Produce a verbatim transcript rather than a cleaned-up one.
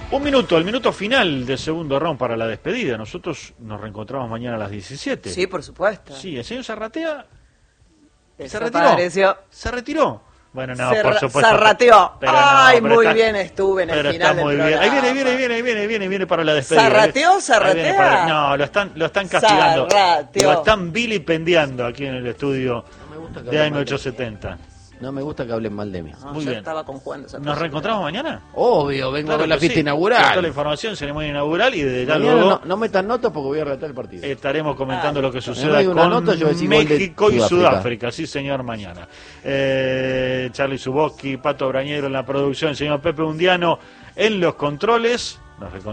Un minuto, el minuto final del segundo round para la despedida. Nosotros nos reencontramos mañana a las diecisiete. Sí, por supuesto. Sí, el señor Zarratea Eso se retiró. pareció. Se retiró. Bueno, no, Se por ra- supuesto. zarrateó. Pero no, Ay, pero muy está- bien estuve en el pero final está muy del bien. Ahí viene, programa. viene, viene, viene, viene, viene, viene para la despedida. ¿Zarrateó, Ahí zarratea? viene para- No, lo están, lo están castigando. Zarrateó. Lo están vilipendiando aquí en el estudio No me gusta que de A hable M mal de ochocientos setenta. No me gusta que hablen mal de mí. No, Muy yo bien. estaba conjugando esa ¿Nos cosa. reencontramos mañana? Obvio, vengo Claro a ver la que fiesta sí. Toda la inaugural. información, ceremonia inaugural y de ya Mañana luego no, no metan nota porque voy a relatar el partido. estaremos comentando Ah, lo que me suceda doy una con nota, yo voy a decir gol de México y Sudáfrica. Sudáfrica. Sí, señor, mañana. Eh, Charlie Suboski, Pato Brañero en la producción, el señor Pepe Undiano en los controles. Nos